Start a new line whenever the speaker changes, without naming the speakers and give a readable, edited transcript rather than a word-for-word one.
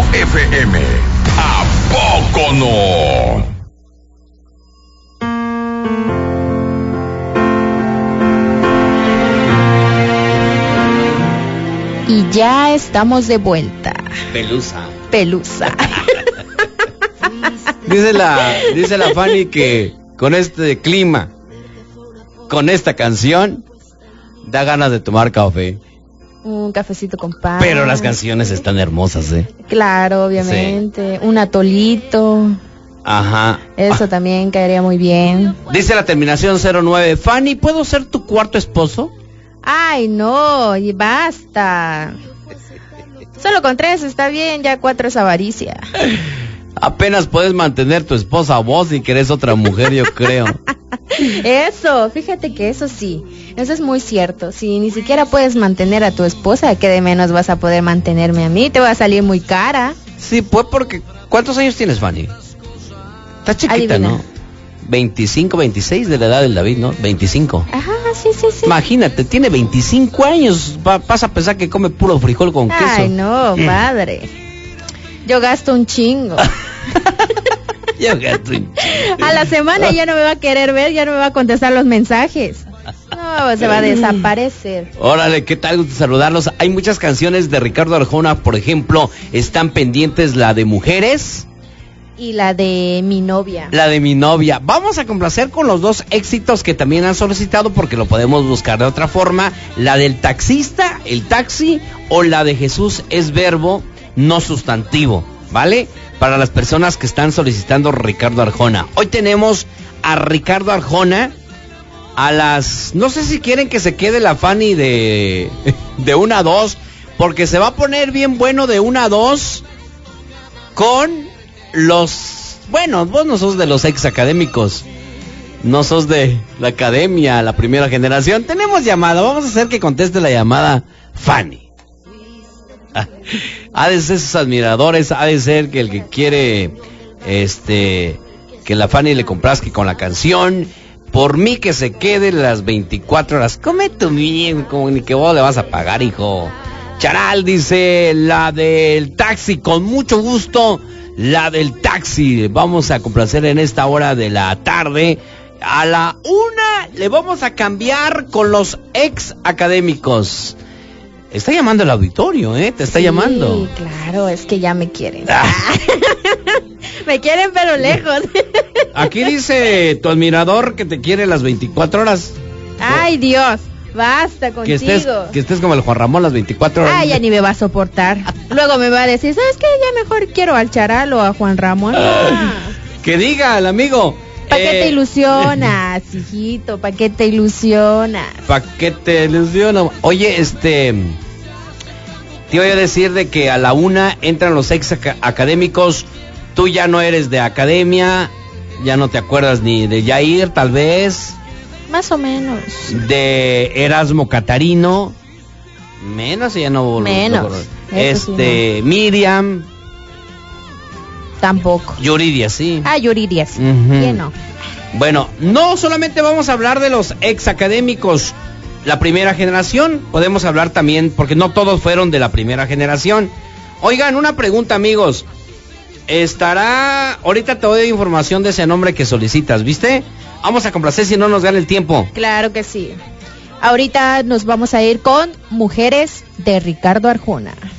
FM. ¿A poco no?
Y ya estamos de vuelta.
Pelusa.
Dice la Fanny que con este clima, con esta canción, da ganas de tomar café.
Un cafecito con pan.
Pero las canciones están hermosas, ¿eh?
Claro, obviamente. Sí. Un atolito.
Ajá.
Eso también caería muy bien.
Dice la terminación 09. Fanny, ¿puedo ser tu cuarto esposo?
Ay, no, y basta. Solo con 3 está bien, ya 4 es avaricia.
Apenas puedes mantener tu esposa a vos y querés otra mujer, yo creo.
Eso, fíjate que eso sí, eso es muy cierto. Si ni siquiera puedes mantener a tu esposa, ¿qué de menos vas a poder mantenerme a mí? Te va a salir muy cara.
Sí, pues porque... ¿Cuántos años tienes, Fanny? Está chiquita, adivina. ¿No? 25, 26 de la edad del David, ¿no? 25.
Ajá, sí.
Imagínate, tiene 25 años. Vas a pensar que come puro frijol con queso.
Ay, no, padre. Yo gasto un chingo. A la semana ya no me va a querer ver, ya no me va a contestar los mensajes. No, se va a desaparecer.
Órale, ¿qué tal? Gusto saludarlos. Hay muchas canciones de Ricardo Arjona, por ejemplo, están pendientes la de Mujeres.
Y la de Mi Novia.
La de Mi Novia. Vamos a complacer con los 2 éxitos que también han solicitado porque lo podemos buscar de otra forma. La del taxista, el taxi, o la de Jesús es verbo, no sustantivo, ¿vale? Para las personas que están solicitando Ricardo Arjona. Hoy tenemos a Ricardo Arjona a las... No sé si quieren que se quede la Fanny de 1 a 2, porque se va a poner bien bueno de 1 a 2 con... Bueno, vos no sos de los ex académicos, no sos de la academia, la primera generación. Tenemos llamada, vamos a hacer que conteste la llamada Fanny. Ha de ser sus admiradores, ha de ser que el que quiere que la Fanny le complazca con la canción. Por mí que se quede las 24 horas. Come tu bien, como ni que vos le vas a pagar, hijo. Charal dice la del taxi, con mucho gusto. La del taxi, vamos a complacer en esta hora de la tarde. A la 1 le vamos a cambiar con los ex académicos. Está llamando el auditorio, te está llamando.
Sí, claro, es que ya me quieren. Me quieren pero lejos.
Aquí dice tu admirador que te quiere las 24 horas.
Ay, Dios. Basta contigo.
Que estés como el Juan Ramón las 24 horas.
Ay, ya ni me va a soportar. Luego me va a decir, ¿sabes qué? Ya mejor quiero al Charal o a Juan Ramón.
Que diga el amigo.
¿Para qué te ilusionas, hijito? ¿Para qué te ilusionas?
¿Para qué te ilusionas? Oye, te iba a decir de que a la 1 entran los ex académicos. Tú ya no eres de academia, ya no te acuerdas ni de Yair, tal vez.
Más o menos.
De Erasmo Catarino. Menos, ya no.
Menos.
Sí, no. Miriam.
Tampoco.
Yuridia, sí.
Yuridia, sí. ¿Quién no?
Bueno, no solamente vamos a hablar de los ex académicos, la primera generación. Podemos hablar también, porque no todos fueron de la primera generación. Oigan, una pregunta, amigos. Ahorita te doy información de ese nombre que solicitas, ¿viste? Vamos a complacer si no nos gana el tiempo.
Claro que sí. Ahorita nos vamos a ir con Mujeres de Ricardo Arjona.